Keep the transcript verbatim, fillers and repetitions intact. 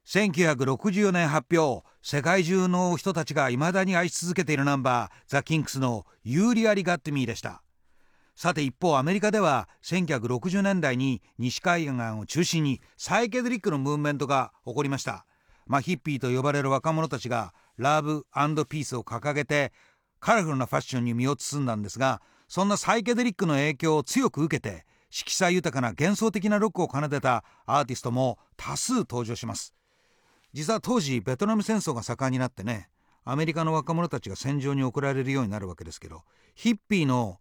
せんきゅうひゃくろくじゅうよねん発表、世界中の人たちが未だに愛し続けているナンバー、ザ・キンクスの You Really Got Me でした。さて一方、アメリカではせんきゅうひゃくろくじゅうねんだいに西海岸を中心にサイケデリックのムーブメントが起こりました。まあ、ヒッピーと呼ばれる若者たちがラブ&ピースを掲げてカラフルなファッションに身を包んだんですが、そんなサイケデリックの影響を強く受けて色彩豊かな幻想的なロックを奏でたアーティストも多数登場します。実は当時ベトナム戦争が盛んになってね、アメリカの若者たちが戦場に送られるようになるわけですけど、ヒッピーの